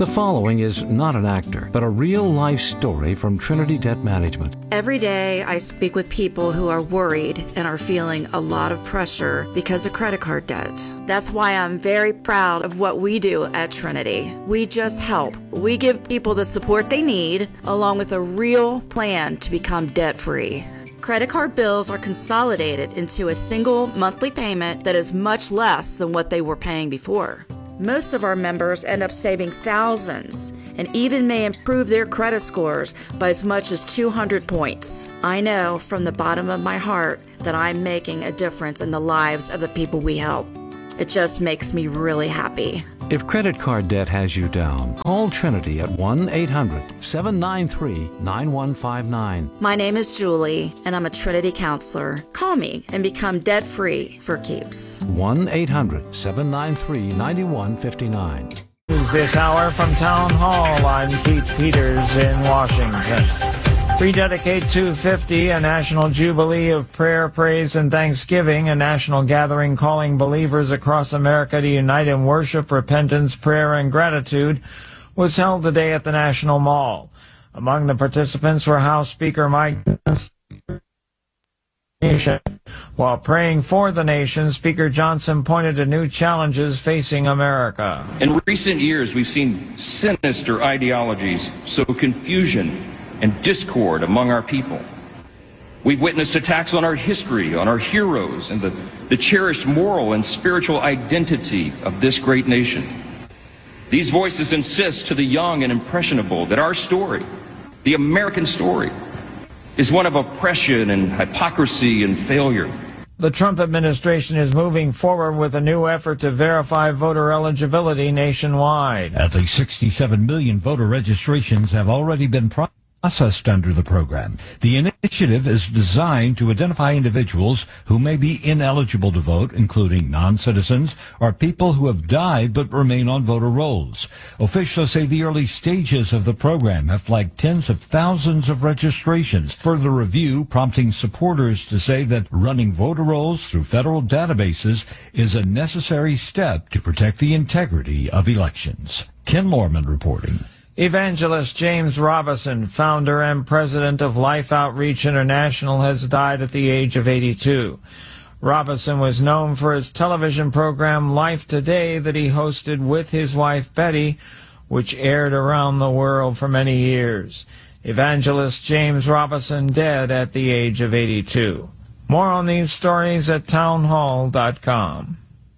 The following is not an actor, but a real-life story from Trinity Debt Management. Every day I speak with people who are worried and are feeling a lot of pressure because of credit card debt. That's why I'm very proud of what we do at Trinity. We just help. We give people the support they need, along with a real plan to become debt-free. Credit card bills are consolidated into a single monthly payment that is much less than what they were paying before. Most of our members end up saving thousands and even may improve their credit scores by as much as 200 points. I know from the bottom of my heart that I'm making a difference in the lives of the people we help. It just makes me really happy. If credit card debt has you down, call Trinity at 1-800-793-9159. My name is Julie, and I'm a Trinity counselor. Call me and become debt-free for keeps. 1-800-793-9159. This hour from Town Hall, I'm Keith Peters in Washington. Rededicate 250, a national jubilee of prayer, praise, and thanksgiving, a national gathering calling believers across America to unite in worship, repentance, prayer, and gratitude, was held today at the National Mall. Among the participants were House Speaker Mike Nation. While praying for the nation, Speaker Johnson pointed to new challenges facing America. In recent years, we've seen sinister ideologies sow confusion and discord among our people. We've witnessed attacks on our history, on our heroes, and the cherished moral and spiritual identity of this great nation. These voices insist to the young and impressionable that our story, the American story, is one of oppression and hypocrisy and failure. The Trump administration is moving forward with a new effort to verify voter eligibility nationwide. At least 67 million voter registrations have already been processed under the program. The initiative is designed to identify individuals who may be ineligible to vote, including non-citizens or people who have died but remain on voter rolls. Officials say the early stages of the program have flagged tens of thousands of registrations. Further review prompting supporters to say that running voter rolls through federal databases is a necessary step to protect the integrity of elections. Ken Lorman reporting. Evangelist James Robison, founder and president of Life Outreach International, has died at the age of 82. Robison was known for his television program Life Today that he hosted with his wife Betty, which aired around the world for many years. Evangelist James Robison dead at the age of 82. More on these stories at townhall.com.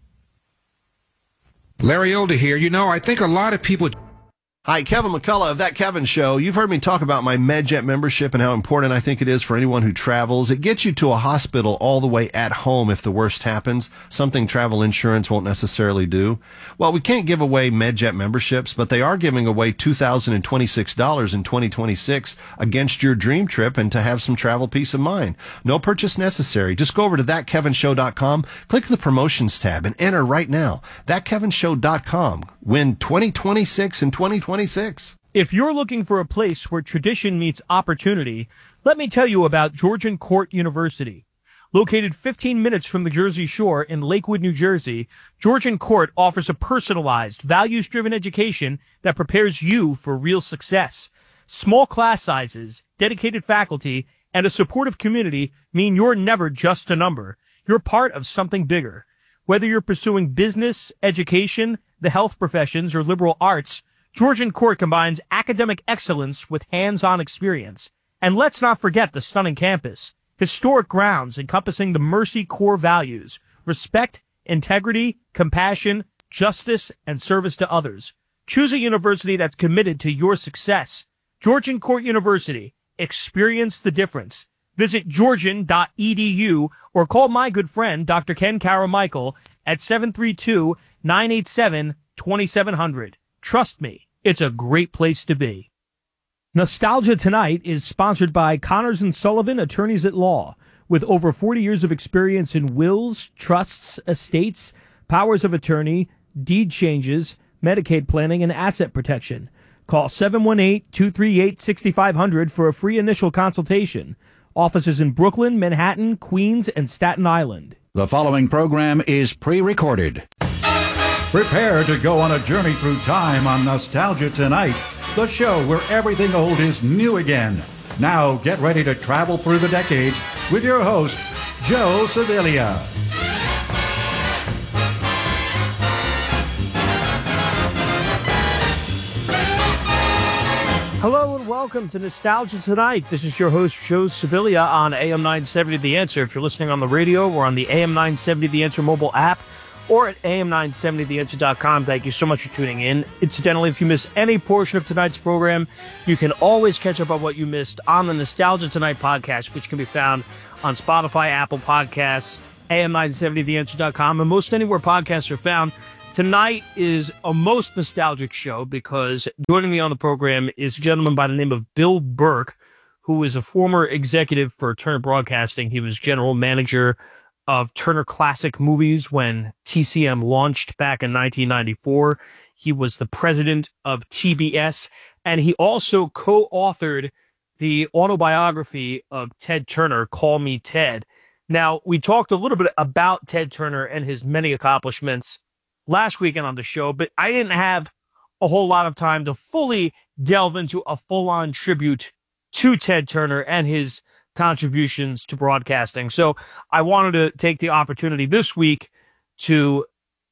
Larry Older here. You know, I think a lot of people... Hi, Kevin McCullough of That Kevin Show. You've heard me talk about my MedJet membership and how important I think it is for anyone who travels. It gets you to a hospital all the way at home if the worst happens, something travel insurance won't necessarily do. Well, we can't give away MedJet memberships, but they are giving away $2,026 in 2026 against your dream trip and to have some travel peace of mind. No purchase necessary. Just go over to thatkevinshow.com, click the promotions tab, and enter right now. Thatkevinshow.com. Win 2026 and 2026. If you're looking for a place where tradition meets opportunity, let me tell you about Georgian Court University. Located 15 minutes from the Jersey Shore in Lakewood, New Jersey, Georgian Court offers a personalized, values-driven education that prepares you for real success. Small class sizes, dedicated faculty, and a supportive community mean you're never just a number. You're part of something bigger. Whether you're pursuing business, education, the health professions, or liberal arts, Georgian Court combines academic excellence with hands-on experience. And let's not forget the stunning campus. Historic grounds encompassing the Mercy core values: respect, integrity, compassion, justice, and service to others. Choose a university that's committed to your success. Georgian Court University. Experience the difference. Visit georgian.edu or call my good friend, Dr. Ken Caramichael, at 732-987-2700. Trust me, it's a great place to be. Nostalgia Tonight is sponsored by Connors & Sullivan, attorneys at law. With over 40 years of experience in wills, trusts, estates, powers of attorney, deed changes, Medicaid planning, and asset protection. Call 718-238-6500 for a free initial consultation. Offices in Brooklyn, Manhattan, Queens, and Staten Island. The following program is pre-recorded. Prepare to go on a journey through time on Nostalgia Tonight, the show where everything old is new again. Now get ready to travel through the decades with your host, Joe Sevilla. Hello and welcome to Nostalgia Tonight. This is your host, Joe Sevilla, on AM 970 The Answer. If you're listening on the radio, we're on the AM 970 The Answer mobile app or at am970theanswer.com. Thank you so much for tuning in. Incidentally, if you miss any portion of tonight's program, you can always catch up on what you missed on the Nostalgia Tonight podcast, which can be found on Spotify, Apple Podcasts, am970theanswer.com, and most anywhere podcasts are found. Tonight is a most nostalgic show because joining me on the program is a gentleman by the name of Bill Burke, who is a former executive for Turner Broadcasting. He was general manager of Turner Classic Movies when TCM launched back in 1994. He was the president of TBS, and he also co-authored the autobiography of Ted Turner, Call Me Ted. Now, we talked a little bit about Ted Turner and his many accomplishments last weekend on the show, but I didn't have a whole lot of time to fully delve into a full-on tribute to Ted Turner and his contributions to broadcasting. So I wanted to take the opportunity this week to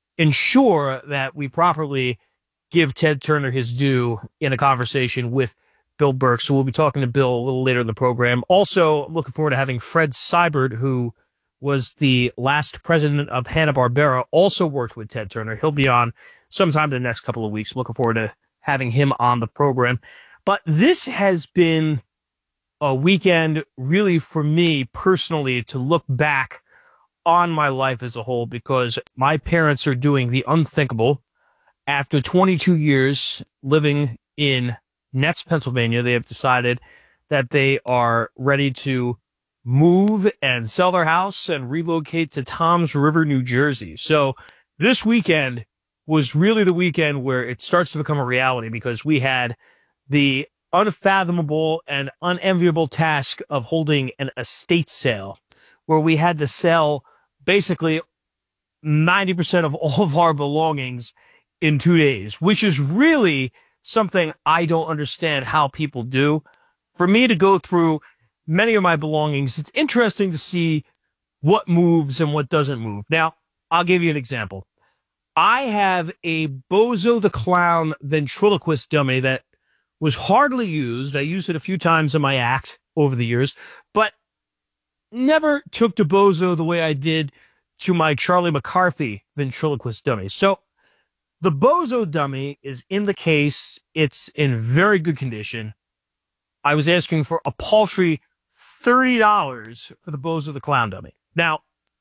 ensure that we properly give Ted Turner his due in a conversation with Bill Burke. So we'll be talking to Bill a little later in the program. Also, looking forward to having Fred Seibert, who was the last president of Hanna-Barbera, also worked with Ted Turner. He'll be on sometime in the next couple of weeks. Looking forward to having him on the program. But this has been a weekend really for me personally to look back on my life as a whole, because my parents are doing the unthinkable. After 22 years living in Netz, Pennsylvania, they have decided that they are ready to move and sell their house and relocate to Toms River, New Jersey. So this weekend was really the weekend where it starts to become a reality, because we had the unfathomable and unenviable task of holding an estate sale where we had to sell basically 90% of all of our belongings in 2 days, which is really something I don't understand how people do. For me to go through many of my belongings, it's interesting to see what moves and what doesn't move. Now, I'll give you an example. I have a Bozo the Clown ventriloquist dummy that was hardly used. I used it a few times in my act over the years, but never took to Bozo the way I did to my Charlie McCarthy ventriloquist dummy. So the Bozo dummy is in the case. It's in very good condition. I was asking for a paltry $30 for the Bozo the Clown dummy. Now,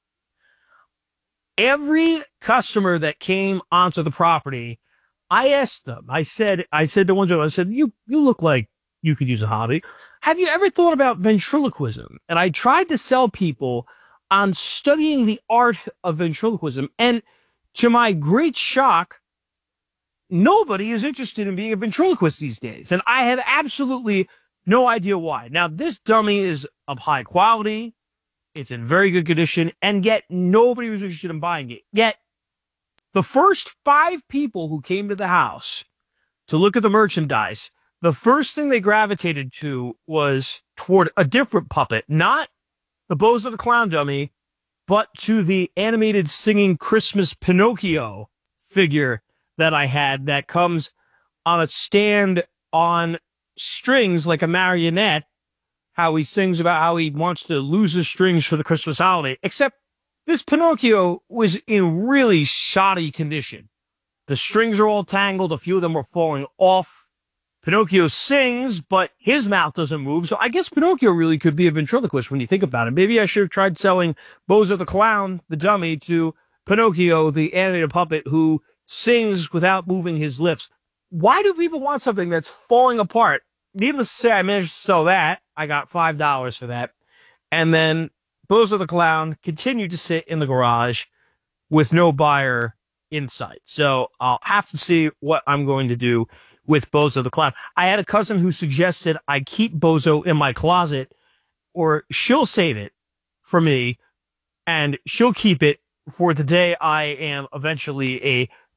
every customer that came onto the property, I asked them, I said to one gentleman, I said, you look like you could use a hobby. Have you ever thought about ventriloquism? And I tried to sell people on studying the art of ventriloquism. And to my great shock, nobody is interested in being a ventriloquist these days. And I had absolutely no idea why. Now, this dummy is of high quality. It's in very good condition. And yet nobody was interested in buying it. Yet the first 5 people who came to the house to look at the merchandise, the first thing they gravitated to was toward a different puppet, not the Bozo the Clown dummy, but to the animated singing Christmas Pinocchio figure that I had that comes on a stand on strings like a marionette, how he sings about how he wants to lose his strings for the Christmas holiday, except this Pinocchio was in really shoddy condition. The strings are all tangled. A few of them are falling off. Pinocchio sings, but his mouth doesn't move. So I guess Pinocchio really could be a ventriloquist when you think about it. Maybe I should have tried selling Bozo the Clown, the dummy, to Pinocchio, the animated puppet who sings without moving his lips. Why do people want something that's falling apart? Needless to say, I managed to sell that. I got $5 for that. And then Bozo the Clown continued to sit in the garage with no buyer in sight. So I'll have to see what I'm going to do with Bozo the Clown. I had a cousin who suggested I keep Bozo in my closet, or she'll save it for me and she'll keep it for the day I am eventually a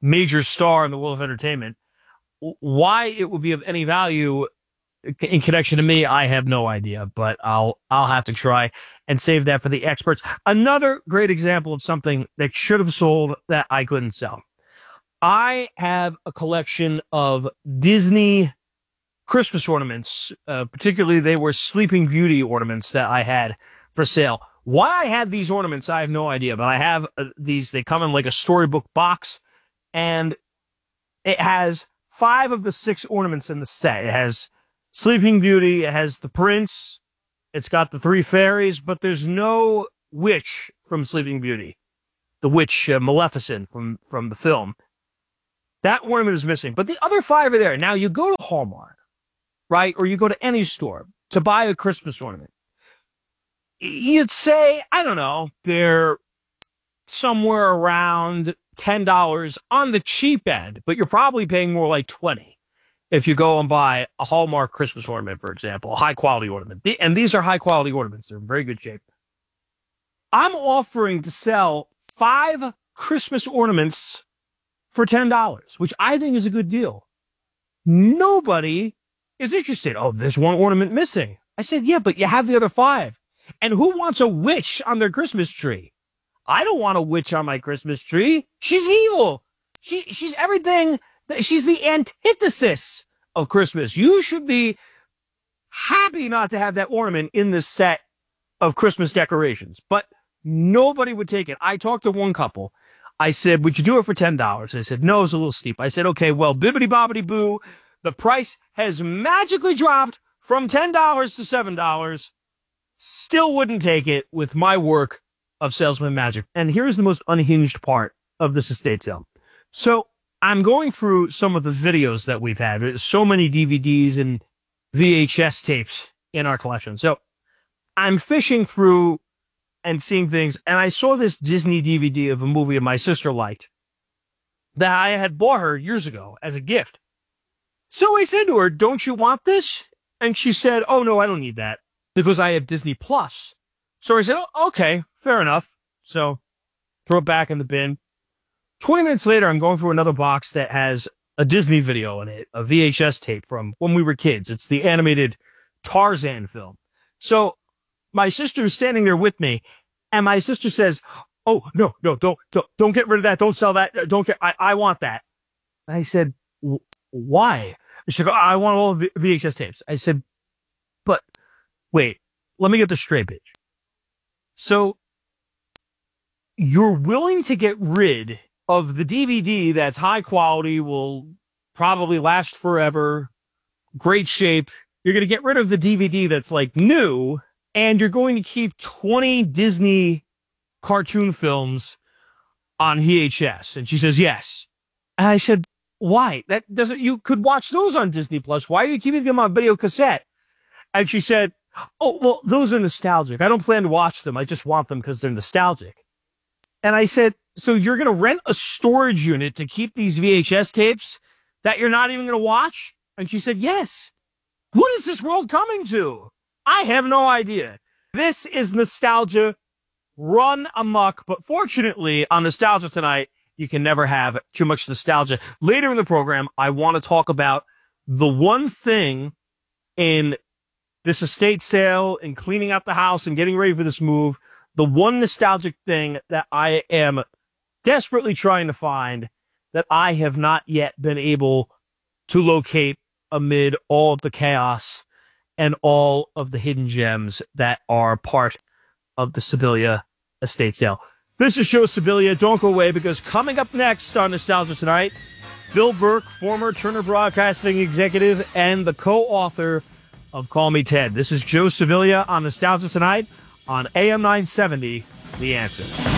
major star in the world of entertainment. Why it would be of any value in connection to me, I have no idea, but I'll have to try and save that for the experts. Another great example of something that should have sold that I couldn't sell. I have a collection of Disney Christmas ornaments, particularly they were Sleeping Beauty ornaments that I had for sale. Why I had these ornaments, I have no idea, but I have these. They come in like a storybook box, and it has 5 of the 6 ornaments in the set. It has Sleeping Beauty, it has the prince, it's got the 3 fairies, but there's no witch from Sleeping Beauty. The witch Maleficent from the film. That ornament is missing, but the other 5 are there. Now, you go to Hallmark, right, or you go to any store to buy a Christmas ornament. You'd say, I don't know, they're somewhere around $10 on the cheap end, but you're probably paying more like $20 if you go and buy a Hallmark Christmas ornament, for example, a high-quality ornament. And these are high-quality ornaments. They're in very good shape. I'm offering to sell 5 Christmas ornaments for $10, which I think is a good deal. Nobody is interested. Oh, there's one ornament missing. I said, yeah, but you have the other 5. And who wants a witch on their Christmas tree? I don't want a witch on my Christmas tree. She's evil. She's everything. She's the antithesis of Christmas. You should be happy not to have that ornament in the set of Christmas decorations. But nobody would take it. I talked to one couple. I said, would you do it for $10? They said, no, it's a little steep. I said, okay, well, bibbity bobbity boo. The price has magically dropped from $10 to $7. Still wouldn't take it with my work of salesman magic. And here's the most unhinged part of this estate sale. So I'm going through some of the videos that we've had. There's so many DVDs and VHS tapes in our collection. So I'm fishing through and seeing things, and I saw this Disney DVD of a movie my sister liked that I had bought her years ago as a gift. So I said to her, don't you want this? And she said, oh, no, I don't need that because I have Disney Plus. So I said, oh, okay, fair enough. So throw it back in the bin. 20 minutes later, I'm going through another box that has a Disney video in it, a VHS tape from when we were kids. It's the animated Tarzan film. So my sister is standing there with me, and my sister says, oh, no, don't get rid of that. Don't sell that. I want that. I said, why? She said, I want all the VHS tapes. I said, but wait, let me get this straight, bitch. So you're willing to get rid of the DVD that's high quality, will probably last forever, great shape. You're going to get rid of the DVD that's like new, and you're going to keep 20 Disney cartoon films on VHS. And she says, yes. And I said, why? That doesn't, you could watch those on Disney Plus. Why are you keeping them on video cassette? And she said, oh, well, those are nostalgic. I don't plan to watch them. I just want them because they're nostalgic. And I said, so you're going to rent a storage unit to keep these VHS tapes that you're not even going to watch? And she said, yes. What is this world coming to? I have no idea. This is nostalgia run amok. But fortunately, on Nostalgia Tonight, you can never have too much nostalgia. Later in the program, I want to talk about the one thing in this estate sale and cleaning up the house and getting ready for this move, the one nostalgic thing that I am desperately trying to find that I have not yet been able to locate amid all of the chaos and all of the hidden gems that are part of the Sibilia estate sale. This is Joe Sibilia. Don't go away, because coming up next on Nostalgia Tonight, Bill Burke, former Turner Broadcasting executive and the co-author of Call Me Ted. This is Joe Sibilia on Nostalgia Tonight on AM 970, The Answer.